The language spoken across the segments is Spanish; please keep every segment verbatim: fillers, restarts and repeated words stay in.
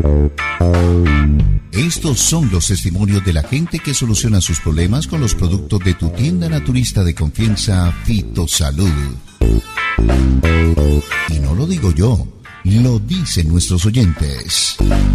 Estos son los testimonios de la gente que soluciona sus problemas con los productos de tu tienda naturista de confianza, Fitosalud. Y no lo digo yo, lo dicen nuestros oyentes.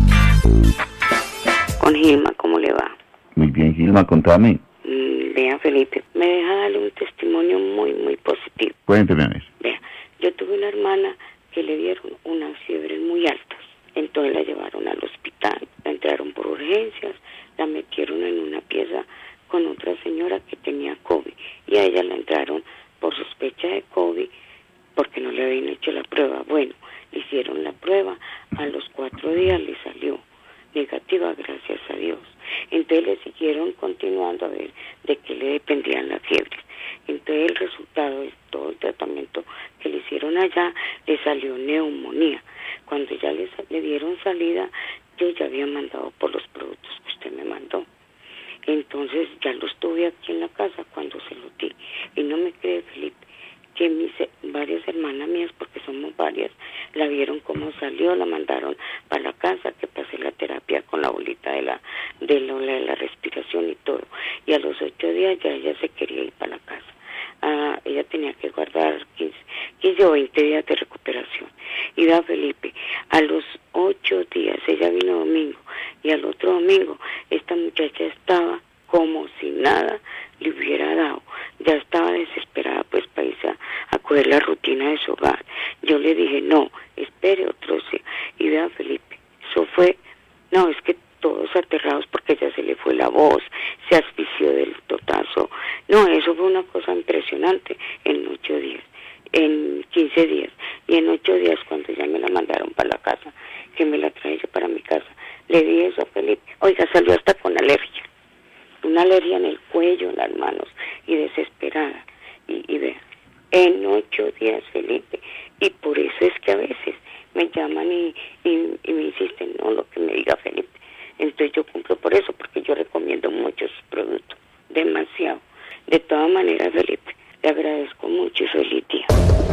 Con Gilma, ¿cómo le va? Muy bien, Gilma, contame. Mm, vea, Felipe, me deja darle un testimonio muy, muy positivo. Cuénteme a ver. Vea, yo tuve una hermana que le dieron unas fiebres muy altas. Entonces la llevaron al hospital, la entraron por urgencias, la metieron en una pieza con otra señora que tenía COVID. Y a ella la entraron por sospecha de COVID porque no le habían hecho la prueba. Bueno, le hicieron la prueba, a los cuatro días le salió negativa, gracias a Dios. Entonces le siguieron continuando a ver de qué le dependían las fiebres. Entonces el resultado de todo el tratamiento que le hicieron allá, le salió neumonía. Cuando ya le, le dieron salida, yo ya había mandado por los productos que usted me mandó. Entonces ya los tuve aquí en la casa cuando se los di. Y no me cree, Felipe, que mis varias hermanas mías, porque somos varias, la vieron cómo salió, la mandaron para la casa, que pasé la terapia con la bolita de la de la, de la respiración y todo. Y a los ocho días ya ella se quería ir para la casa. Ah, ella tenía que guardar quince, quince o veinte días de recuperación. Y vea, Felipe, a los ocho días, ella vino domingo, y al otro domingo, esta muchacha estaba como si nada le hubiera dado. Ya estaba desesperada pues para irse a, a coger la rutina de su hogar. Yo le dije, no, espere otro día. Y vea, Felipe, eso fue, no, es que todos aterrados porque ya se le fue la voz, se asfixió del totazo. No, eso fue una cosa impresionante en ocho días, en quince días. Y en ocho días, cuando ya me la mandaron para la casa, que me la traje yo para mi casa, le di eso a Felipe. Oiga, salió hasta con alergia. Una alergia en el cuello, en las manos, y desesperada. Y, y vea, en ocho días, Felipe. Y por eso es que a veces me llaman y, y, y me insisten, no, lo que me diga Felipe. Entonces yo cumplo por eso, porque yo recomiendo muchos productos, demasiado. De todas maneras, Felipe, le agradezco mucho y feliz día.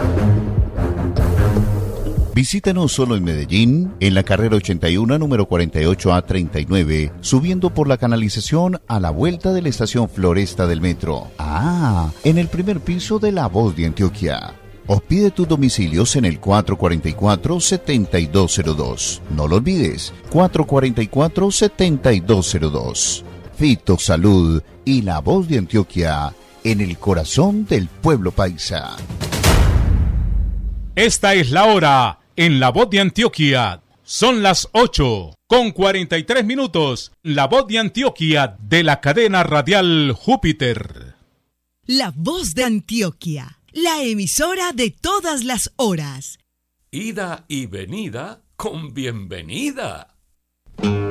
Visítanos solo en Medellín, en la carrera ochenta y uno, número cuarenta y ocho A treinta y nueve, subiendo por la canalización a la vuelta de la estación Floresta del metro. Ah, en el primer piso de La Voz de Antioquia. O pide tus domicilios en el cuatro cuatro cuatro, siete dos cero dos. No lo olvides, cuatro cuatro cuatro, siete dos cero dos. Fitosalud y La Voz de Antioquia, en el corazón del pueblo paisa. Esta es la hora en La Voz de Antioquia. Son las ocho con cuarenta y tres minutos. La Voz de Antioquia de la cadena radial Júpiter. La Voz de Antioquia, la emisora de todas las horas. Ida y venida con bienvenida.